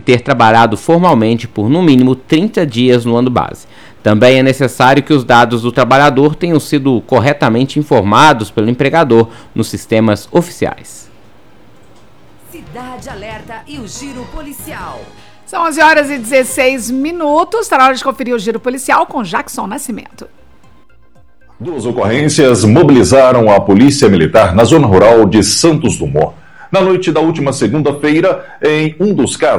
ter trabalhado formalmente por no mínimo 30 dias no ano base. Também é necessário que os dados do trabalhador tenham sido corretamente informados pelo empregador nos sistemas oficiais. Cidade Alerta e o Giro Policial. São 11h16. Está na hora de conferir o Giro Policial com Jackson Nascimento. 2 ocorrências mobilizaram a Polícia Militar na zona rural de Santos Dumont. Na noite da última segunda-feira, em um dos casos,